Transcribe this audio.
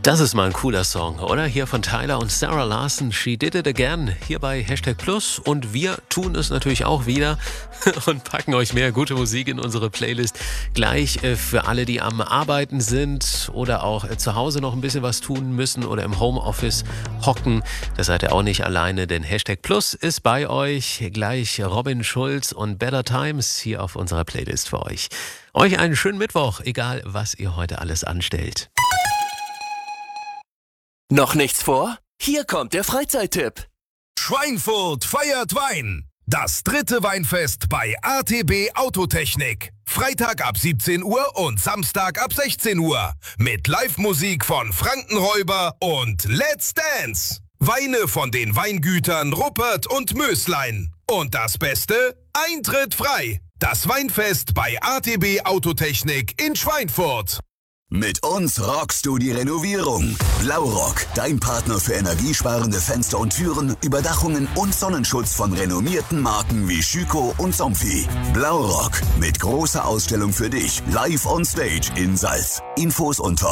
Das ist mal ein cooler Song, oder? Hier von Tyler und Sarah Larson, She Did It Again, hier bei Hashtag Plus. Und wir tun es natürlich auch wieder und packen euch mehr gute Musik in unsere Playlist. Gleich für alle, die am Arbeiten sind oder auch zu Hause noch ein bisschen was tun müssen oder im Homeoffice hocken. Da seid ihr auch nicht alleine, denn Hashtag Plus ist bei euch. Gleich Robin Schulz und Better Times hier auf unserer Playlist für euch. Euch einen schönen Mittwoch, egal was ihr heute alles anstellt. Noch nichts vor? Hier kommt der Freizeittipp. Schweinfurt feiert Wein. Das dritte Weinfest bei ATB Autotechnik. Freitag ab 17 Uhr und Samstag ab 16 Uhr. Mit Live-Musik von Frankenräuber und Let's Dance. Weine von den Weingütern Ruppert und Möslein. Und das Beste? Eintritt frei. Das Weinfest bei ATB Autotechnik in Schweinfurt. Mit uns rockst du die Renovierung. Blaurock, dein Partner für energiesparende Fenster und Türen, Überdachungen und Sonnenschutz von renommierten Marken wie Schüco und Somfy. Blaurock mit großer Ausstellung für dich, live on stage in Salz. Infos unter